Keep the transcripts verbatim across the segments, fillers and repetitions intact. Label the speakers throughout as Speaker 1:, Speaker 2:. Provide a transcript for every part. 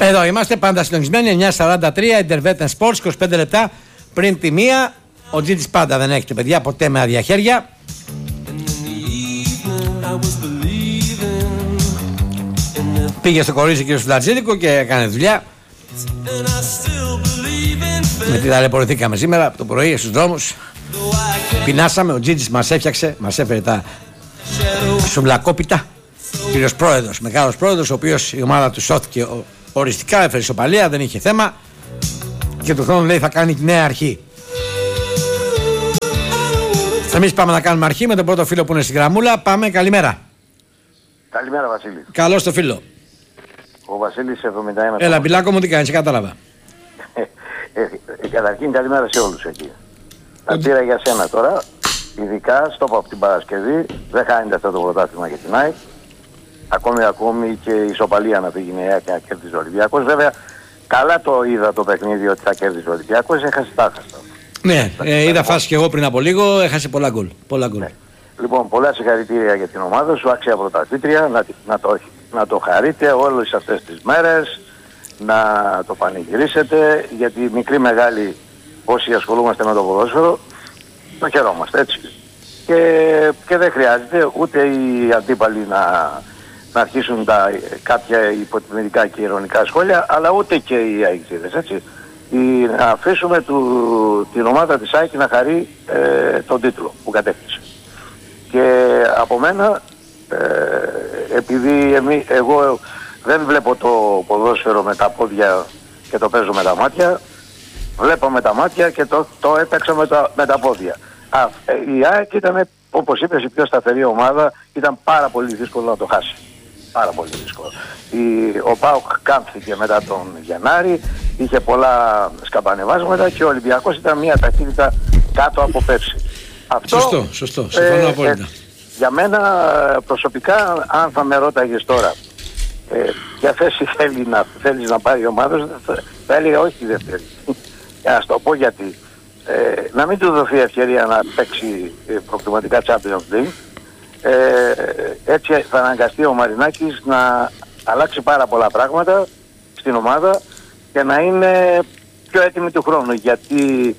Speaker 1: Εδώ είμαστε πάντα συντονισμένοι. εννιά σαράντα τρία Intervetan Sports, είκοσι πέντε λεπτά πριν τη μία. Ο Τζίτζης πάντα δεν έχετε, παιδιά, ποτέ με άδεια χέρια. Πήγε στο κορίτσι ο κύριος Φλατζίδικο και έκανε δουλειά. Με τι ταλαιπωρηθήκαμε σήμερα το πρωί στους δρόμους. Πεινάσαμε, ο Τζίτζης μας έφτιαξε, μας έφερε τα σουβλακόπιτα. Ο κύριος πρόεδρος, μεγάλος πρόεδρος, ο οποίος η ομάδα του σώθηκε οριστικά, έφερε ισοπαλία, δεν είχε θέμα. Και του χρόνου λέει θα κάνει τη νέα αρχή. Εμείς πάμε να κάνουμε αρχή με τον πρώτο φίλο που είναι στην γραμμούλα. Πάμε, καλημέρα.
Speaker 2: Καλημέρα, Βασίλη.
Speaker 1: Καλώς το φίλο.
Speaker 2: Ο Βασίλης εβδομήντα ένα.
Speaker 1: Έλα, Μπιλάκο μου, τι κάνεις, κατάλαβα.
Speaker 2: ε, ε, καταρχήν καλημέρα σε όλους εκεί. Τα πήρα για σένα τώρα, ειδικά στο από την Παρασκευή, δεν χάνεται αυτό το πρωτάθλημα για την ΑΕΚ. Ακόμη ακόμη και η ισοπαλία να πήγαινε η ΑΕΚ και να κέρδιζε ο Ολυμπιακός. Βέβαια, καλά το είδα το παιχνίδι ότι θα κέρδιζε ο Ολυμπιακός, έχασε τα χάστα.
Speaker 1: Ναι, ε, είδα φάση και εγώ πριν από λίγο, έχασε πολλά γκολ. Πολλά γκολ.
Speaker 2: Ναι. Λοιπόν, πολλά συγχαρητήρια για την ομάδα σου, άξια πρωταθλήτρια, να, να, το, να το χαρείτε όλες αυτές τις μέρες, να το πανηγυρίσετε, γιατί μικρή μεγάλη όσοι ασχολούμαστε με το ποδόσφαιρο, το χαιρόμαστε, έτσι. Και, και δεν χρειάζεται ούτε οι αντίπαλοι να, να αρχίσουν τα, κάποια υποτιμητικά και ειρωνικά σχόλια, αλλά ούτε και οι αεξίδες, έτσι. Η, να αφήσουμε του, την ομάδα της ΑΕΚ να χαρεί ε, τον τίτλο που κατέκτησε. Και από μένα, ε, επειδή εμεί, εγώ δεν βλέπω το ποδόσφαιρο με τα πόδια και το παίζω με τα μάτια, βλέπω με τα μάτια και το, το έπαιξα με τα, με τα πόδια. Α, η ΑΕΚ ήταν, όπως είπες, η πιο σταθερή ομάδα, ήταν πάρα πολύ δύσκολο να το χάσει. Πάρα πολύ δύσκολο. Η, ο ΠΑΟΚ κάμφθηκε μετά τον Γενάρη, είχε πολλά σκαμπανεβάσματα και ο Ολυμπιακός ήταν μια ταχύτητα κάτω από πέρσι. Αυτό,
Speaker 1: σωστό, σωστό, συμφωνώ απόλυτα. Ε,
Speaker 2: για μένα προσωπικά, αν θα με ρώταγες τώρα ε, ποια θέση θέλει να, θέλεις να πάρει η ομάδα, θα, θα έλεγα όχι δεύτερη. Για να σου το πω γιατί. Ε, να μην του δοθεί ευκαιρία να παίξει ε, προκριματικά Champions League. Ε, έτσι θα αναγκαστεί ο Μαρινάκης να αλλάξει πάρα πολλά πράγματα στην ομάδα και να είναι πιο έτοιμη του χρόνου, γιατί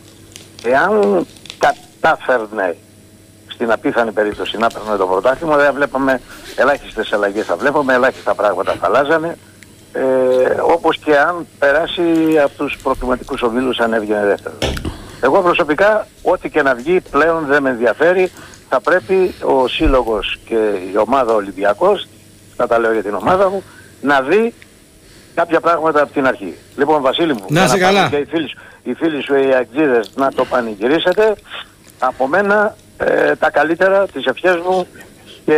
Speaker 2: εάν κατάφερνε στην απίθανη περίπτωση να παίρνουμε το πρωτάθλημα, δεν βλέπαμε ελάχιστες αλλαγές, θα βλέπαμε ελάχιστα πράγματα θα αλλάζανε, ε, όπως και αν περάσει από τους προκριματικούς ομίλους αν έβγαινε δεύτερο. Εγώ προσωπικά ό,τι και να βγει πλέον δεν με ενδιαφέρει. Θα πρέπει ο σύλλογος και η ομάδα Ολυμπιακός, να τα λέω για την ομάδα μου, να δει κάποια πράγματα από την αρχή. Λοιπόν, Βασίλη μου,
Speaker 1: να σε καλά.
Speaker 2: Και οι φίλοι, οι φίλοι σου οι αεξίδες να το πανηγυρίσετε. Από μένα ε, τα καλύτερα, τις ευχές μου και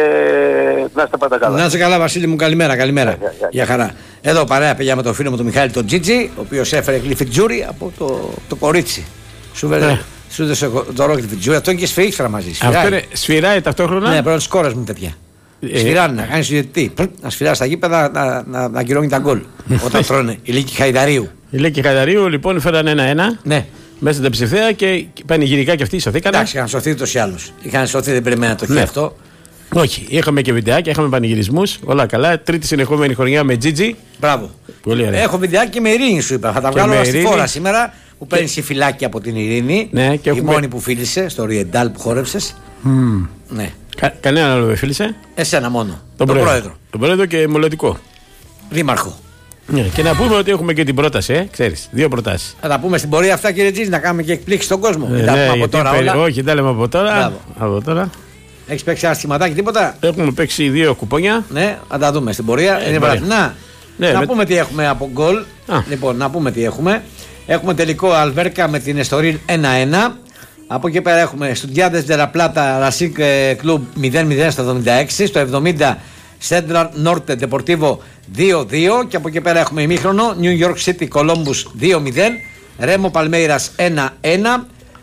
Speaker 2: να είστε πάντα καλά.
Speaker 1: Να είστε καλά, Βασίλη μου, καλημέρα, καλημέρα.
Speaker 2: Για, για,
Speaker 1: για χαρά. Εδώ παρέα παιδιά με τον φίλο μου τον Μιχάλη τον Τζίτζι, ο οποίος έφερε γλυφιτζούρι από το, το κορίτσι. Σου βέρε. Σου έδωσε το ρόκι τη αυτό είναι και σφυρίχτρα μαζί. Σφυράει. Αυτό είναι
Speaker 3: σφυράει ταυτόχρονα.
Speaker 1: Ναι, πρέπει να του κόρε μου τέτοια. Ε, Σφυράνε, να κάνει διαιτητή. Να σφυρά στα γήπεδα να, να, να αγκυρώνει τα γκολ. Όταν τρώνε. Η Λίκη Χαϊδαρίου.
Speaker 3: Η Λίκη Χαϊδαρίου λοιπόν φέραν ένα-ένα.
Speaker 1: Ναι.
Speaker 3: Μέσα στην ψηφία και πανηγυρικά και αυτοί σωθήκαν.
Speaker 1: Εντάξει, είχαν σωθεί ούτω ή άλλω. Είχαν σωθεί, δεν περιμέναν το χ ναι. αυτό.
Speaker 3: Όχι, είχαμε και βιντεάκια, είχαμε πανηγυρισμούς. Όλα καλά. Τρίτη συνεχόμενη χρονιά με Τζίτζι.
Speaker 1: Μπράβο.
Speaker 3: Πολύ ωραία.
Speaker 1: Έχω βιντεάκι και με Ειρήνη σου είπα. Θα τα βγάλω στη φόρα σήμερα. Που παίρνει και... φυλάκι από την Ειρήνη.
Speaker 3: Ναι, και
Speaker 1: η
Speaker 3: έχουμε...
Speaker 1: μόνη που φίλησε στο Ριεντάλ που χόρεψες.
Speaker 3: Mm.
Speaker 1: Ναι.
Speaker 3: Κα, κανένα άλλο δεν φίλησε.
Speaker 1: Εσένα μόνο.
Speaker 3: Τον,
Speaker 1: τον
Speaker 3: πρόεδρο.
Speaker 1: πρόεδρο.
Speaker 3: Τον πρόεδρο και μολωτικό.
Speaker 1: Δήμαρχο.
Speaker 3: Ναι. Και να πούμε ότι έχουμε και την πρόταση, ε, ξέρεις. Δύο προτάσεις.
Speaker 1: Θα τα πούμε στην πορεία αυτά, κύριε Τζίζη, να κάνουμε και εκπλήξει στον κόσμο.
Speaker 3: Ε,
Speaker 1: τα
Speaker 3: ναι,
Speaker 1: πούμε από τώρα
Speaker 3: περι...
Speaker 1: όλα.
Speaker 3: Όχι, τα λέμε από τώρα. Από τώρα.
Speaker 1: Έχεις παίξει ένα σχηματάκι, τίποτα.
Speaker 3: Έχουμε παίξει δύο κουπόνια.
Speaker 1: Ναι, θα τα δούμε στην πορεία. Ε, Είναι βραδινά. Ναι, να με... πούμε τι έχουμε από γκολ. Λοιπόν, να πούμε τι έχουμε. Έχουμε τελικό Αλβέρκα με την Εστορίλ ένα ένα. Από εκεί πέρα έχουμε Στουντιάντες Ντεραπλάτα Ρασίκ Κλουμπ μηδέν μηδέν στο εβδομήντα έξι. Στο εβδομήντα Σέντραλ Νόρτε Ντεπορτίβο δύο δύο. Και από εκεί πέρα έχουμε ημίχρονο New York City Columbus δύο μηδέν. Ρέμο Παλμέιρας ένα ένα.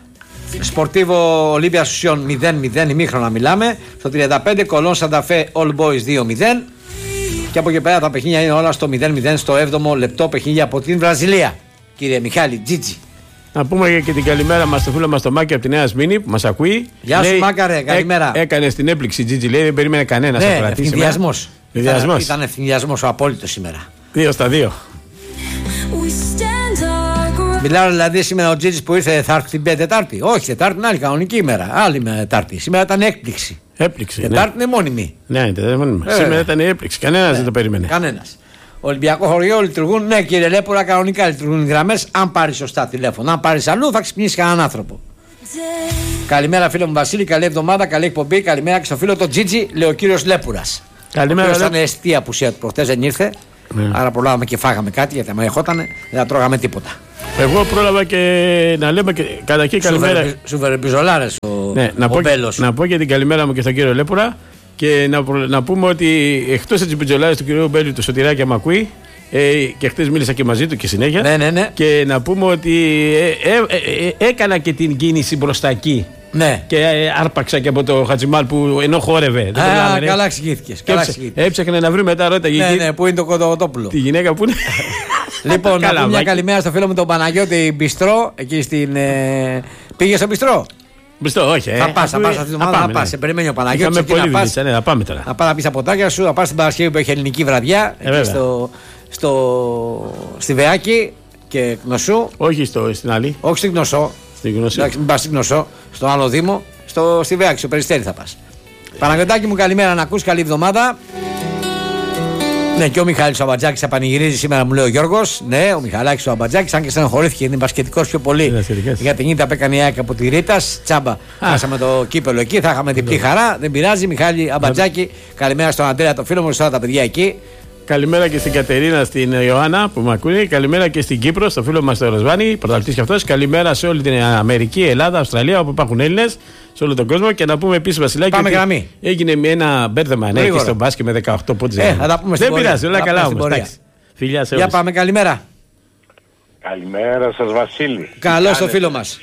Speaker 1: Σπορτίβο Ολύμπια Σουσιόν μηδέν μηδέν. Ημίχρονα μιλάμε. Στο τριάντα πέντε Κολόν Σανταφέ All Boys δύο μηδέν. Και από εκεί πέρα τα παιχνίδια είναι όλα στο μηδέν μηδέν στο έβδομο λεπτό παιχνίδια από την Βραζιλία. Κύριε Μιχάλη Τζίτζι.
Speaker 3: Να πούμε και την καλημέρα μας στο φίλο μας το Μάκη από τη Νέα Σμήνη που μας ακούει.
Speaker 1: Γεια σου Μάκαρε, καλημέρα.
Speaker 3: Έ, έκανε στην έπληξη Τζίτζι, λέει, δεν περίμενε κανένα να
Speaker 1: ναι,
Speaker 3: κρατήσει.
Speaker 1: Ευθυνδιασμός.
Speaker 3: Ήταν,
Speaker 1: ήταν ευθυνδιασμός ο απόλυτος σήμερα.
Speaker 3: Δύο στα δύο.
Speaker 1: Μιλάω δηλαδή σήμερα ο Τζίτζης που ήρθε θα έρθει την πέμπτη Τετάρτη. Όχι, Τετάρτη είναι άλλη κανονική ημέρα. Άλλη με Τετάρτη. Σήμερα ήταν έκπληξη.
Speaker 3: Έπληξη.
Speaker 1: Τετάρτη
Speaker 3: Ναι.
Speaker 1: είναι μόνιμη.
Speaker 3: Ναι, είναι μόνιμη. Ε, σήμερα ήταν έπληξη. Κανένας ναι. δεν το περίμενε.
Speaker 1: Κανένας. Ολυμπιακό χωριό λειτουργούν. Ναι, κύριε Λέπουρα, κανονικά λειτουργούν οι γραμμές. Αν πάρει σωστά τηλέφωνο. Αν πάρει αλλού, θα ξυπνήσει κανέναν άνθρωπο. Καλημέρα, φίλο μου Βασίλη. Καλή εβδομάδα, καλή εκπομπή. Καλημέρα και στο φίλο το Τζίτζι, λέει ο κύριο Λέπουρας.
Speaker 3: Καλημέρα.
Speaker 1: Ήταν αισθητή απουσία του προχτές, δεν ήρθε. Ναι. Άρα προλάβαμε και φάγαμε κάτι, γιατί άμα ερχότανε δεν θα τρώγαμε τίποτα.
Speaker 3: Εγώ πρόλαβα και να λέμε και κατά εκεί καλημέρα.
Speaker 1: Σουβερεμπιζολάρες ο,
Speaker 3: ναι, να,
Speaker 1: ο
Speaker 3: πω,
Speaker 1: Μπέλος.
Speaker 3: Να πω και την καλημέρα μου και στον κύριο Λέπουρα και να, να πούμε ότι εκτός από τις μπιτζολάρες του κυρίου Μπέλου του Σωτηράκη Μακουή ε, και χτες μίλησα και μαζί του και συνέχεια.
Speaker 1: Ναι, ναι, ναι.
Speaker 3: Και να πούμε ότι ε, ε, ε, ε, έκανα και την κίνηση μπροστά εκεί.
Speaker 1: Ναι.
Speaker 3: Και ε, άρπαξα και από το Χατζημάλ που ενώ χόρευε.
Speaker 1: Δεν Α, προλάβαινε. Καλά εξηγήθηκες.
Speaker 3: Έψαχνε να βρει μετά ρότα.
Speaker 1: Ναι, ναι, πού είναι το Κοντοτόπουλο.
Speaker 3: Τη γυναίκα που είναι.
Speaker 1: Λοιπόν, να πούμε μια καλημέρα στο φίλο μου τον Παναγιώτη Μπιστρό. Εκεί στην. Ε... Πήγε στο Μπιστρό.
Speaker 3: Μπιστρό, όχι.
Speaker 1: Θα πα, θα πα αυτή την ομάδα. Θα πα. Σε περιμένει ο Παναγιώτης.
Speaker 3: Είχαμε πολύ δουλειά. Ναι, θα πάμε τώρα.
Speaker 1: Να πα να πει τα ποτάκια σου. Θα πα στην Παρασκευή που έχει ελληνική βραδιά.
Speaker 3: Ε,
Speaker 1: εκεί στο, στο, στη Βεάκη και Γνωσού.
Speaker 3: Όχι στο, στην άλλη.
Speaker 1: Όχι στην Γνωσό.
Speaker 3: Στην Γνωσό.
Speaker 1: Εντάξει, μην πα στην Γνωσό. Στο άλλο Δήμο. Στο, στη Βεάκη, στο Περιστέρι θα πα. Παναγιωτάκι μου, καλημέρα να ακούς. Καλή εβδομάδα. Ναι, και ο Μιχάλης ο Αμπατζάκης θα πανηγυρίζει σήμερα, μου λέει ο Γιώργος. Ναι, ο Μιχαλάκης ο Αμπατζάκης, αν και στενοχωρήθηκε, είναι μπασκετικός πιο πολύ για την ήττα που έκανε η ΑΕΚ από τη Ρήτας. Τσάμπα. Χάσαμε το κύπελο εκεί, θα είχαμε διπλή χαρά. Δεν πειράζει, Μιχάλη Αμπατζάκη. Καλημέρα στον Αντρέα, το φίλο μου, σε όλα τα παιδιά εκεί.
Speaker 3: Καλημέρα και στην Κατερίνα, στην Ιωάννα που με ακούει. Καλημέρα και στην Κύπρο, στο φίλο μας τον Ροσβάνη, πρωταθλητής και αυτός. Καλημέρα σε όλη την Αμερική, Ελλάδα, Αυστραλία, όπου υπάρχουν Έλληνες, σε όλο τον κόσμο. Και να πούμε επίσης, Βασιλάκη,
Speaker 1: πάμε γραμμή.
Speaker 3: Έγινε με ένα μπέρδεμα ναι, και στον μπάσκετ με δεκαοκτώ πόντους.
Speaker 1: Ε, θα τα πούμε στην
Speaker 3: Δεν πειράζει, όλα καλά όμως. Φιλιά σε όλους.
Speaker 1: Για πάμε, καλημέρα.
Speaker 4: Καλημέρα σας, Βασίλη.
Speaker 1: Καλώς το φίλο μας.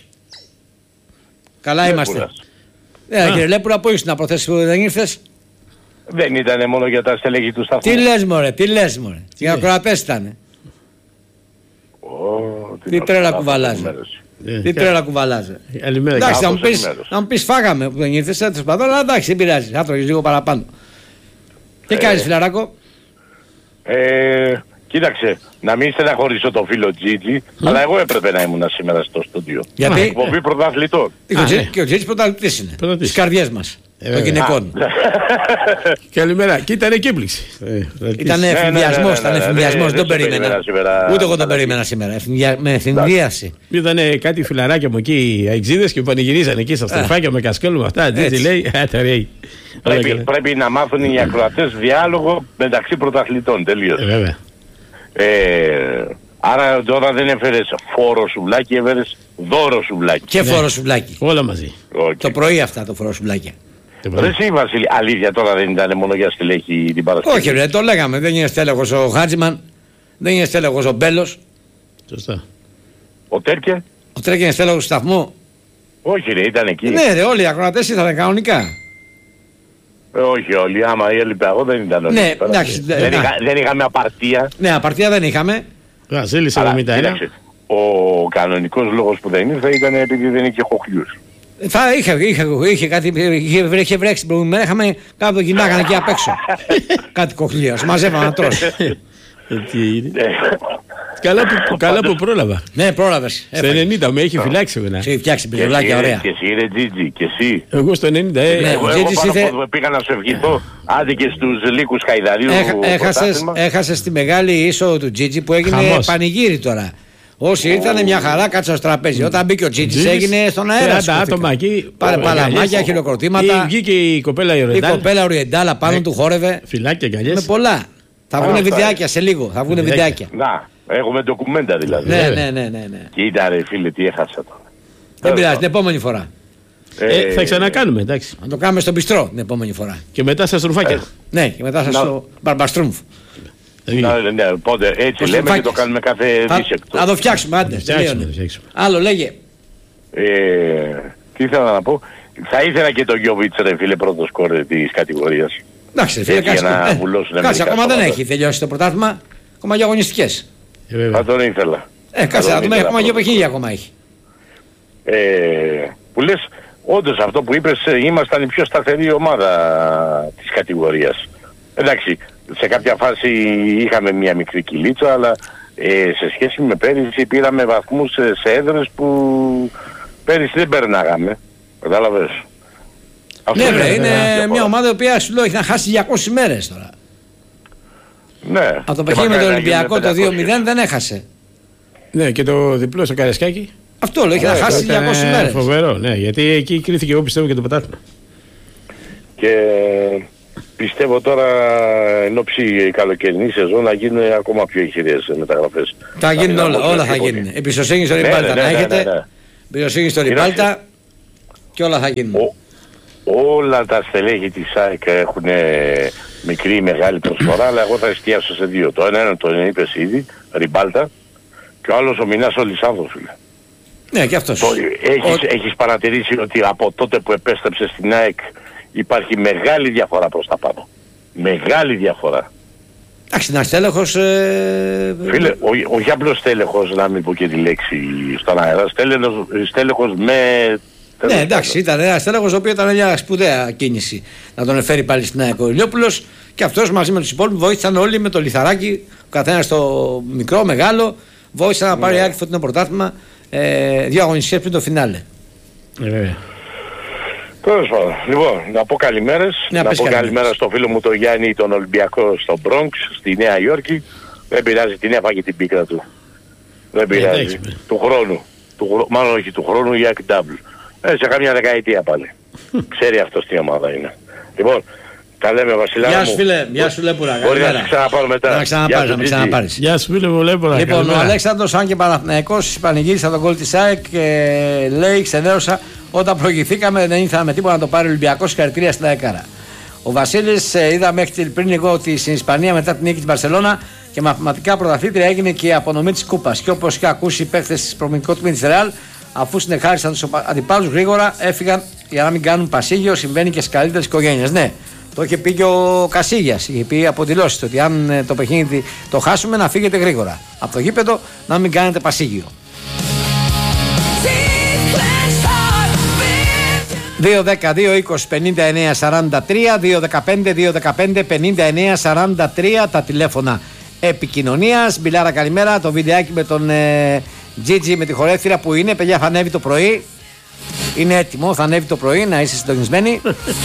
Speaker 1: Καλά είμαστε. Ε, κύριε Λέπουρα, πού ήσουν να προθέσεις που δεν ήρθες?
Speaker 4: Δεν ήταν μόνο για τα στελέχη του σταθμού.
Speaker 1: Τι λες μωρέ, τι λες μωρέ. Τι ακροατές ήτανε. Τι τρέλα κουβαλάζε. Τι τρέλα κουβαλάζε. Εντάξει, να μου πεις φάγαμε που δεν ήρθες, έτσι σπαθώ, αλλά εντάξει, δεν πειράζει. Θα τρώγεις λίγο παραπάνω. Τι κάνεις, φιλαράκο?
Speaker 4: Κοίταξε, να μην στεναχωρήσω το φίλο Τζίτζι, αλλά εγώ έπρεπε να ήμουν σήμερα στο στούντιο.
Speaker 1: Γιατί?
Speaker 4: Εκπομπή πρωταθλητών.
Speaker 1: Και ο Τζίτζι πρωταθλητής είναι. Στις καρδιές μας. Των γυναικών.
Speaker 3: Καλημέρα. Και ήταν εκπληξη.
Speaker 1: Ήταν εφημιασμός, ήταν εφημιασμός. Δεν τον περίμενα. Ούτε εγώ τον περίμενα σήμερα. Με εφημιάση.
Speaker 3: Ήταν κάτι φιλαράκια μου εκεί οι αεξίδες και πανηγυρίζανε εκεί στα στροφάκια με κασκόλου με αυτά. Τζίτζι λέει.
Speaker 4: Πρέπει να μάθουν οι ακροατές διάλογο μεταξύ πρωταθλητών. Τελείως. Άρα τώρα δεν έφερες φόρο σουβλάκι, έφερες δώρο σουβλάκι.
Speaker 1: Και φόρο σουβλάκι.
Speaker 3: Όλα μαζί.
Speaker 1: Το πρωί αυτά το φόρο σουβλάκι.
Speaker 4: Ρε εσύ Βασίλη, αλήθεια τώρα δεν ήταν μόνο για στελέχη την Παρασκευή?
Speaker 1: Όχι ρε, το λέγαμε, δεν είναι στέλεχος ο Χάτζιμαν, δεν είναι στέλεχος ο Μπέλος.
Speaker 3: Σωστά.
Speaker 4: Ο Τέρκε?
Speaker 1: Ο Τέρκε είναι στέλεχος του σταθμού.
Speaker 4: Όχι ρε, ήταν εκεί.
Speaker 1: Ναι ρε, όλοι οι ακροατές ήθελαν κανονικά.
Speaker 4: Ε, όχι όλοι, άμα έλειπε εγώ δεν ήταν όλοι.
Speaker 1: Ναι, εντάξει.
Speaker 4: Δεν, είχα, δεν είχαμε απαρτία.
Speaker 1: Ναι, απαρτία δεν είχαμε.
Speaker 3: Βασίλης εβδομήντα ένα.
Speaker 4: Ο κανονικός λόγος που δεν ήρθε ήταν επειδή δεν είχε χοχλιούς.
Speaker 1: Θα είχε, είχε, είχε κάτι, είχε, είχε βρέξει την προηγούμενη μέρα, είχαμε κάτω γυμνάγανε εκεί απ' έξω. Κάτι κοχλία, μαζεύαμε να τρως.
Speaker 3: Καλά που, καλά που πρόλαβα.
Speaker 1: Ναι, πρόλαβες.
Speaker 3: Στο ενενήντα με έχει φυλάξει εμένα.
Speaker 1: Σε έχει φτιάξει πιλουλάκια ωραία.
Speaker 4: Και εσύ ρε Τζίτζι, και εσύ.
Speaker 3: Εγώ στο ενενήντα, ε.
Speaker 4: Ναι, εγώ, εγώ πάνω ήθε... πήγα να σου ευχηθώ, άντε και στους λύκους Χαϊδαρίου.
Speaker 1: Έχασες, έχασες τη μεγάλη είσοδο του Τζίτζι που έγινε Χαμός. Πανηγύρι τώρα. Όσοι ήρθαν μια χαρά, κάτσαν στο τραπέζι. Όταν μπήκε ο Τζίτζις έγινε στον αέρα.
Speaker 3: τριάντα άτομα εκεί.
Speaker 1: Πάρε παλαμάκια, χειροκροτήματα.
Speaker 3: Βγήκε η κοπέλα Ιορεντάλ.
Speaker 1: Η κοπέλα Ριεντάλα πάνω του χόρευε.
Speaker 3: Φυλάκια κι αλλιές.
Speaker 1: Με πολλά. Θα βγουν βιντεάκια σε λίγο. Θα βγουν βιντεάκια.
Speaker 4: Να, έχουμε ντοκουμέντα δηλαδή.
Speaker 1: Ναι, ναι, ναι, ναι.
Speaker 4: Κοίτα ρε φίλε, τι έχασα τώρα.
Speaker 1: Δεν πειράζει, την επόμενη φορά.
Speaker 3: Θα ξανακάνουμε, εντάξει.
Speaker 1: Να το κάνουμε στον Μπιστρό την επόμενη φορά.
Speaker 3: Και μετά στα στρουφάκια.
Speaker 1: Ναι, και μετά στο Μπαρμπαστρούμφ.
Speaker 4: Ναι, πότε έτσι λέμε και το κάνουμε κάθε δίσεκτο.
Speaker 1: Θα το φτιάξουμε, άντε. Άλλο λέγε.
Speaker 4: Τι ήθελα να πω. Θα ήθελα και τον Γιώβιτς ρε φίλε πρώτο σκόρ της κατηγορίας.
Speaker 1: Εντάξει, φίλε, κάτσε, ακόμα δεν έχει τελειώσει το πρωτάθλημα. Ακόμα για αγωνιστικές.
Speaker 4: Θα τον ήθελα.
Speaker 1: Ε, κάτσε να δούμε, ακόμα για παιχνίδια ακόμα έχει.
Speaker 4: Που λες, όντως αυτό που είπες, ήμασταν η πιο σταθερή ομάδα της κατηγορίας. Εντάξει, σε κάποια φάση είχαμε μια μικρή κυλίτσα, αλλά Ε, σε σχέση με πέρυσι πήραμε βαθμούς σε, σε έδρες που πέρυσι δεν περνάγαμε. Κατάλαβες.
Speaker 1: Ναι, βρε, είναι διαφορά. Μια ομάδα η οποία σου λέω έχει να χάσει διακόσιες ημέρες τώρα.
Speaker 4: Ναι.
Speaker 1: Από το παιχνίδι με τον Ολυμπιακό το δύο μηδέν δεν έχασε.
Speaker 3: Ναι, και το διπλό στο Καρεσκάκι.
Speaker 1: Αυτό λέω, έχει
Speaker 3: ναι,
Speaker 1: να χάσει διακόσιες ημέρες.
Speaker 3: Φοβερό, ναι, γιατί εκεί κρίθηκε εγώ πιστεύω και το πρωτάθλημα.
Speaker 4: Και πιστεύω τώρα εν ώψη καλοκαιρινή σεζόν να γίνουν ακόμα πιο ηχηρές μεταγραφές.
Speaker 1: Θα γίνουν όλα, όλα θα γίνουν. Εμπιστοσύνη στο Ριμπάλτα να έχετε. Εμπιστοσύνη στο Ριμπάλτα και όλα θα γίνουν. Ο,
Speaker 4: όλα τα στελέχη της ΑΕΚ έχουν μικρή ή μεγάλη προσφορά, αλλά εγώ θα εστιάσω σε δύο. Το ένα είναι το είπες ήδη, Ριμπάλτα, και ο άλλος ο Μινάς ο Λισάνδρος, φίλε.
Speaker 1: Ναι, και αυτός.
Speaker 4: Το, έχεις, ο... έχεις παρατηρήσει ότι από τότε που επέστρεψε στην ΑΕΚ υπάρχει μεγάλη διαφορά προς τα πάνω. Μεγάλη διαφορά.
Speaker 1: Εντάξει, ένας τέλεχος... Ε...
Speaker 4: Φίλε, όχι απλώς τέλεχος, να μην πω και τη λέξη στον αέρα, στέλεχος, στέλεχος με...
Speaker 1: Ναι, εντάξει, ήταν ένας τέλεχος ο οποίος ήταν μια σπουδαία κίνηση να τον εφέρει πάλι στην ΑΕΚ ο Ηλιόπουλος, και αυτός μαζί με τους υπόλοιπους βοήθησαν όλοι με το λιθαράκι, ο καθένας το μικρό, μεγάλο, βοήθησαν να πάρει η ΑΕΚ φωτεινό πρωτάθλημα ε, δύο αγωνιστικές πριν το φινάλε.
Speaker 3: Ε,
Speaker 4: Τέλος πάντων. Λοιπόν, να πω καλημέρες.
Speaker 1: Να,
Speaker 4: να πω καλημέρα
Speaker 1: καλημέρες.
Speaker 4: στο φίλο μου τον Γιάννη, τον Ολυμπιακό στο Bronx, στη Νέα Υόρκη. Δεν πειράζει, την έφαγε την πίκρα του. Δεν πειράζει.
Speaker 3: Ε,
Speaker 4: του χρόνου. Του, μάλλον όχι του χρόνου για double. Ε, σε καμιά δεκαετία πάλι. Ξέρει αυτός τι ομάδα είναι. Λοιπόν, τα λέμε Βασιλάρα μου.
Speaker 1: Γεια σου φίλε, γεια σου Λέπουρα.
Speaker 4: Μπορεί να σε ξαναπάρω μετά.
Speaker 1: Να ξαναπάρεις, να με ξαναπάρεις.
Speaker 3: Γεια σου φίλε μου Λέπουρα.
Speaker 1: Λοιπόν, ο Αλέξανδρος, αν και Παναθηναϊκός, πανηγύρισε τον γκολ της ΑΕΚ και λέει, ξενέρωσα, όταν προηγηθήκαμε δεν ήθελα με τίποτα να το πάρει ο Ολυμπιακός, συγχαρητήρια στην ΑΕΚΑΡΑ. Ο Βασίλης, ε, είδα μέχρι πριν λίγο ότι στην Ισπανία μετά την νίκη της Μπαρσελόνα και μαθηματικά πρωταθλήτρια έγινε και η απονομή της κούπας. Και όπως είχα ακούσει οι παίκτες της προμηνικού τμήματος της Ρεάλ, αφού συνεχάρισαν τους αντιπάλους γρήγορα, έφυγαν για να μην κάνουν πασίγιο. Συμβαίνει και στις καλύτερες οικογένειες. Ναι, το είχε πει και ο Κασίγιας. Είχε πει από δηλώσεις ότι αν το παιχνίδι το χάσουμε, να φύγετε γρήγορα από το γήπεδο, να μην κάνετε πασίγιο. δύο δέκα δύο είκοσι πενήντα εννέα σαράντα τρία, δύο δεκαπέντε δύο δεκαπέντε πενήντα εννέα σαράντα τρία τα τηλέφωνα επικοινωνίας. Μπιλάρα, καλημέρα. Το βιντεάκι με τον ε, Τζίτζι με τη χορεύτηρα που είναι, παιδιά, θα ανέβει το πρωί. Είναι έτοιμο, θα ανέβει το πρωί, να είσαι συντονισμένοι.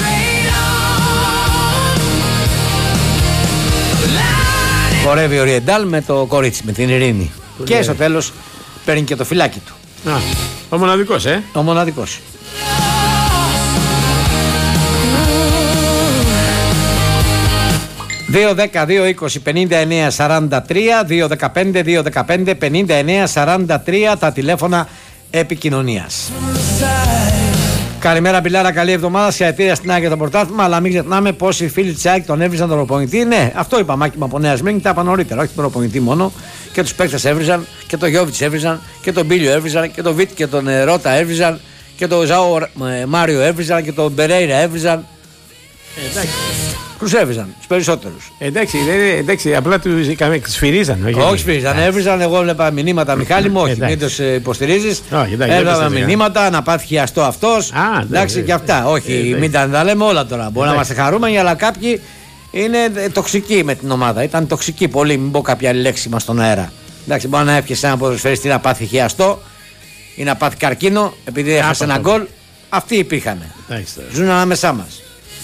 Speaker 1: Χορεύει ο Ριεντάλ με το κορίτσι, με την Ειρήνη. Πολύ και στο τέλος παίρνει και το φυλάκι του.
Speaker 3: Α, ο μοναδικός, ε.
Speaker 1: Ο μοναδικός. δύο δέκα δύο είκοσι πενήντα εννέα σαράντα τρία, δύο δεκαπέντε δύο δεκαπέντε πενήντα εννέα σαράντα τρία τα τηλέφωνα επικοινωνίας. Καλημέρα Μπιλάρα, καλή εβδομάδα. Συγχαρητήρια στην ΑΕΚ για το πρωτάθλημα. Αλλά μην ξεχνάμε πως οι φίλοι της ΑΕΚ τον έβριζαν τον προπονητή. Ναι, αυτό είπα, Μάκη, από Νέα Σμύρνη, τα είπα νωρίτερα. Όχι τον προπονητή μόνο. Και τους παίκτες έβριζαν, και τον Γιώβιτς έβριζαν, και τον Μπίλιο έβριζαν, και τον Βίτ και τον ε, Ρότα έβριζαν, και τον Ζάο ε, Μάριο έβριζαν, και τον Μπερέιρα έβριζαν.
Speaker 3: Εντάξει.
Speaker 1: Τους έβριζαν, τους περισσότερους.
Speaker 3: Εντάξει, εντάξει, απλά τους σφυρίζαν.
Speaker 1: Όχι, όχι σφυρίζαν, έβριζαν. Εγώ βλέπα μηνύματα, Μιχάλη μου, όχι, μην τους υποστηρίζεις. Έβγαλα μηνύματα, να πάθει χιαστό αυτός. Εντάξει, και αυτά. Όχι, μην τα λέμε όλα τώρα. Μπορεί να είμαστε χαρούμενοι, αλλά κάποιοι είναι τοξικοί με την ομάδα. Ήταν τοξικοί πολύ, μην πω κάποια λέξη μας στον αέρα. Εντάξει, μπορεί να έπιασε ένα ποδοσφαιριστή να πάθει χιαστό ή να πάθει καρκίνο επειδή έχασε ένα γκολ. Αυτοί υπήρχαν. Ζουν ανάμεσά μας.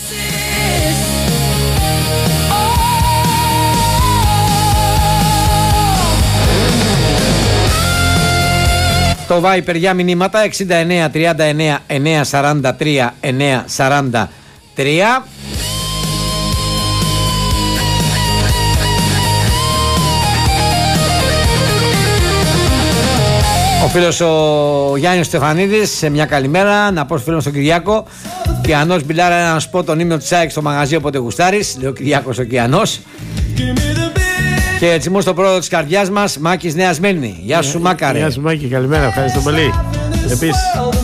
Speaker 1: Το Viper για μηνύματα εξήντα εννέα τριάντα εννέα εννέα σαράντα τρία εννέα σαράντα τρία. Ο φίλος ο Γιάννης Στεφανίδης, σε μια καλημέρα. Να πω στο φίλο στον Κυριάκο, Κιανός Μπιλάρα, να σου πω τον ύμνο της ΑΕΚ στο μαγαζί όποτε γουστάρεις. Λέει ο Κυριάκος ο Κιανός. Και έτσι μου στο πρόεδρο της καρδιάς μας, Μάκης Νέα Σμύρνη. Γεια σου Μάκαρε.
Speaker 3: Γεια σου Μάκη, καλημέρα, ευχαριστώ πολύ. Επίσης.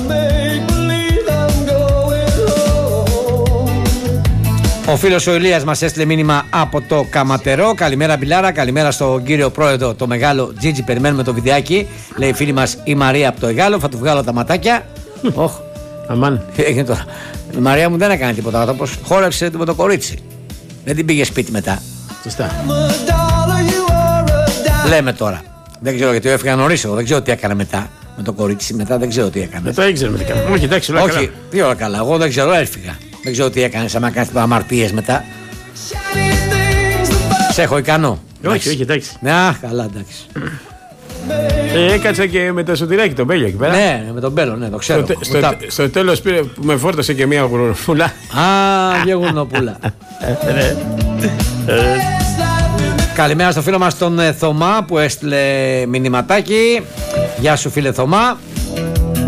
Speaker 1: Ο φίλος ο Ηλίας μας έστειλε μήνυμα από το Καματερό. Καλημέρα Μπιλάρα, καλημέρα στον κύριο πρόεδρο, το μεγάλο Τζίτζι. Περιμένουμε το βιντεάκι. Λέει η φίλη μας η Μαρία από το Εγάλο. Θα του βγάλω τα ματάκια. Όχ.
Speaker 3: Αμάν.
Speaker 1: Έγινε τώρα. Η Μαρία μου δεν έκανε τίποτα. Όπως χόρεψε με το κορίτσι. Δεν την πήγε σπίτι μετά.
Speaker 3: Σωστά.
Speaker 1: Λέμε τώρα. Δεν ξέρω γιατί έφυγα νωρίς. Δεν ξέρω τι έκανε μετά. Με το κορίτσι μετά δεν ξέρω τι έκανε.
Speaker 3: Δεν το ήξερε με τι έκανε. Όχι, εντάξει, όλα
Speaker 1: Όχι,
Speaker 3: καλά.
Speaker 1: τι όλα καλά. Εγώ δεν ξέρω, έφυγα. Δεν ξέρω τι έκανε. Σαν να κάνει αμαρτίες μετά. Σε έχω ικανό.
Speaker 3: Όχι, όχι, εντάξει.
Speaker 1: Ναι, καλά, εντάξει.
Speaker 3: Ε, έκατσα και με το Σωτηράκι τον Μπέλιο εκεί πέρα.
Speaker 1: Ναι, με τον Μπέλο, ναι, το ξέρω.
Speaker 3: Στο, στο, στο, στο τέλος πήρε, με φόρτωσε και μια γουρνοπούλα.
Speaker 1: Α, μια γουρνοπούλα. Καλημέρα στο φίλο μας τον Θωμά που έστειλε μηνυματάκι. Γεια σου φίλε Θωμά.